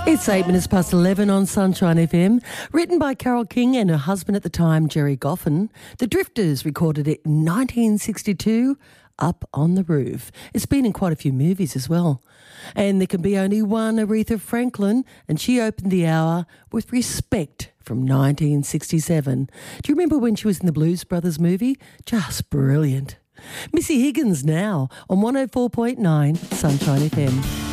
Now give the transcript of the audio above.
It's 8 minutes past 11 on Sunshine FM. Written by Carole King and her husband at the time, Gerry Goffin. The Drifters recorded it in 1962, Up on the Roof. It's been in quite a few movies as well. And there can be only one Aretha Franklin, and she opened the hour with Respect from 1967. Do you remember when she was in the Blues Brothers movie? Just brilliant. Missy Higgins now on 104.9 Sunshine FM.